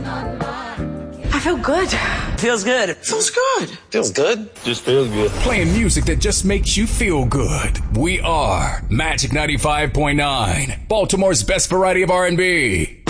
I feel good. Feels good. Feels good. Feels good. Just feels good. Playing music that just makes you feel good. We are Magic 95.9, Baltimore's best variety of R&B.